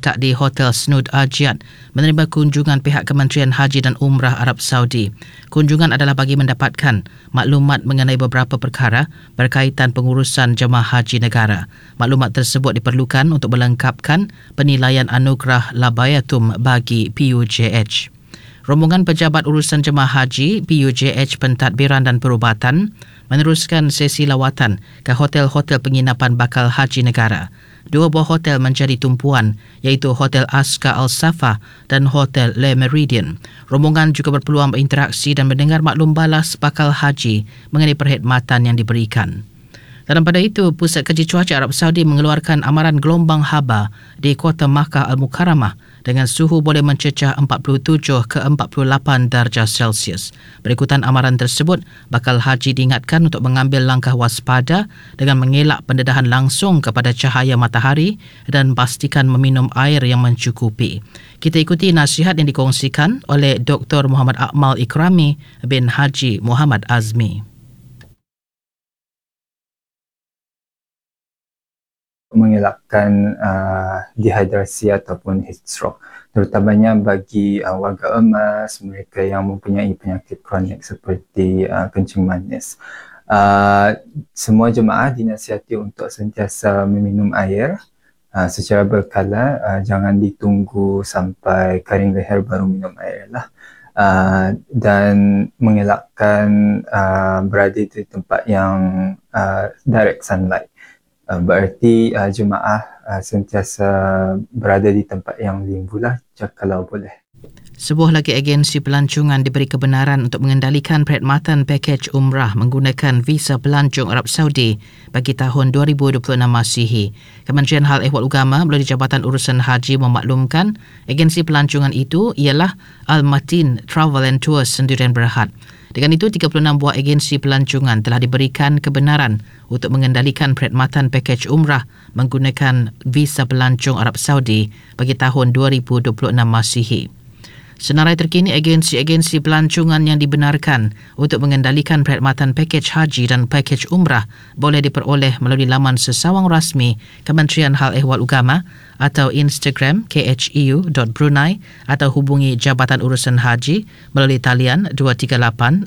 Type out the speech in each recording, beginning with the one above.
terletak di Hotel Snood Ajiat menerima kunjungan pihak Kementerian Haji dan Umrah Arab Saudi. Kunjungan adalah bagi mendapatkan maklumat mengenai beberapa perkara berkaitan pengurusan jemaah haji negara. Maklumat tersebut diperlukan untuk melengkapkan penilaian anugerah Labayatum bagi PUJH. Rombongan Pejabat Urusan Jemaah Haji PUJH Pentadbiran dan Perubatan meneruskan sesi lawatan ke hotel-hotel penginapan bakal haji negara. 2 buah hotel menjadi tumpuan, iaitu Hotel Aska Al-Safa dan Hotel Le Méridien. Rombongan juga berpeluang berinteraksi dan mendengar maklum balas bakal haji mengenai perkhidmatan yang diberikan. Dalam pada itu, Pusat Kaji Cuaca Arab Saudi mengeluarkan amaran gelombang haba di Kota Makkah Al-Mukarramah dengan suhu boleh mencecah 47 ke 48 darjah Celsius. Berikutan amaran tersebut, bakal haji diingatkan untuk mengambil langkah waspada dengan mengelak pendedahan langsung kepada cahaya matahari dan pastikan meminum air yang mencukupi. Kita ikuti nasihat yang dikongsikan oleh Dr. Muhammad Akmal Ikrami bin Haji Muhammad Azmi. Mengelakkan dehidrasi ataupun heat stroke, terutamanya bagi warga emas, mereka yang mempunyai penyakit kronik seperti kencing manis. Semua jemaah dinasihati untuk sentiasa meminum air secara berkala, jangan ditunggu sampai kering leher baru minum air lah. Dan mengelakkan berada di tempat yang direct sunlight. Berarti jemaah sentiasa berada di tempat yang limbu lah kalau boleh. Sebuah lagi agensi pelancongan diberi kebenaran untuk mengendalikan perkhidmatan pakej umrah menggunakan visa pelancong Arab Saudi bagi tahun 2026 Masihi. Kementerian Hal Ehwal Ugama melalui Jabatan Urusan Haji memaklumkan agensi pelancongan itu ialah Al-Matin Travel and Tours Sendirian Berhad. Dengan itu, 36 buah agensi pelancongan telah diberikan kebenaran untuk mengendalikan perkhidmatan pakej umrah menggunakan visa pelancong Arab Saudi bagi tahun 2026 Masihi. Senarai terkini, agensi-agensi pelancongan yang dibenarkan untuk mengendalikan perkhidmatan pakej haji dan pakej umrah boleh diperoleh melalui laman sesawang rasmi Kementerian Hal Ehwal Ugama atau Instagram kheu.brunei atau hubungi Jabatan Urusan Haji melalui talian 238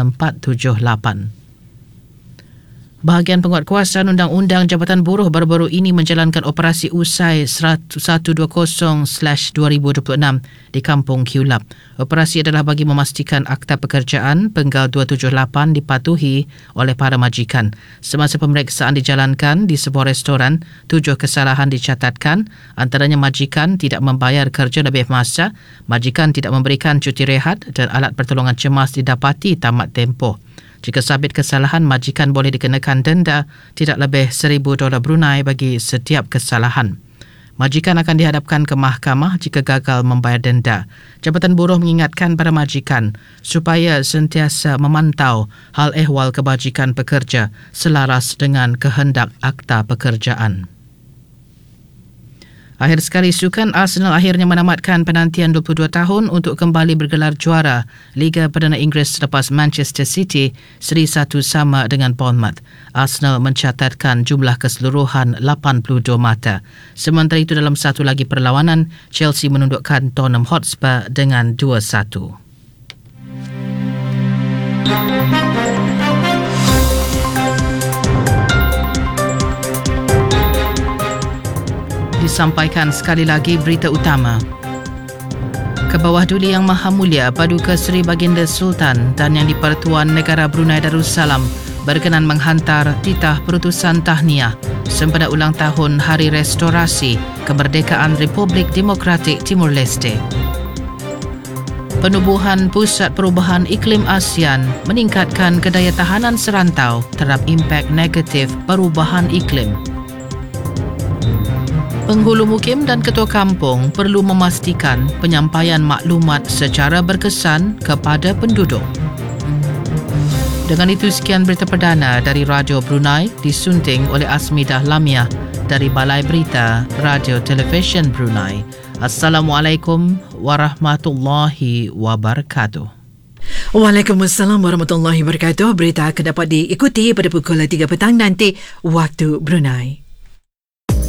4478. Bahagian penguatkuasaan Undang-Undang Jabatan Buruh baru-baru ini menjalankan operasi usai 120/2026 di Kampung Kiulap. Operasi adalah bagi memastikan Akta Pekerjaan Penggal 278 dipatuhi oleh para majikan. Semasa pemeriksaan dijalankan di sebuah restoran, 7 kesalahan dicatatkan, antaranya majikan tidak membayar kerja lebih masa, majikan tidak memberikan cuti rehat dan alat pertolongan cemas didapati tamat tempoh. Jika sabit kesalahan, majikan boleh dikenakan denda tidak lebih $1,000 Brunei bagi setiap kesalahan. Majikan akan dihadapkan ke mahkamah jika gagal membayar denda. Jabatan Buruh mengingatkan para majikan supaya sentiasa memantau hal ehwal kebajikan pekerja selaras dengan kehendak Akta Pekerjaan. Akhir sekali, sukan Arsenal akhirnya menamatkan penantian 22 tahun untuk kembali bergelar juara Liga Perdana Inggeris selepas Manchester City seri 1 sama dengan Bournemouth. Arsenal mencatatkan jumlah keseluruhan 82 mata. Sementara itu, dalam satu lagi perlawanan, Chelsea menundukkan Tottenham Hotspur dengan 2-1. Disampaikan sekali lagi berita utama. Kebawah Duli Yang Maha Mulia Paduka Seri Baginda Sultan dan Yang di-Pertuan Negara Brunei Darussalam berkenan menghantar titah perutusan tahniah sempena ulang tahun Hari Restorasi Kemerdekaan Republik Demokratik Timur Leste. Penubuhan Pusat Perubahan Iklim ASEAN meningkatkan kedaya tahanan serantau terhadap impak negatif perubahan iklim. Penghulu mukim dan ketua kampung perlu memastikan penyampaian maklumat secara berkesan kepada penduduk. Dengan itu, sekian berita perdana dari Radio Brunei disunting oleh Asmidah Lamiah dari Balai Berita Radio Television Brunei. Assalamualaikum warahmatullahi wabarakatuh. Waalaikumsalam warahmatullahi wabarakatuh. Berita akan dapat diikuti pada pukul 3 petang nanti waktu Brunei.